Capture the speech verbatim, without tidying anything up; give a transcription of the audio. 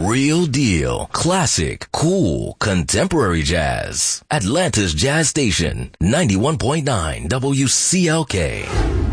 real deal. Classic, cool, contemporary jazz. Atlanta's Jazz Station, ninety-one point nine W C L K.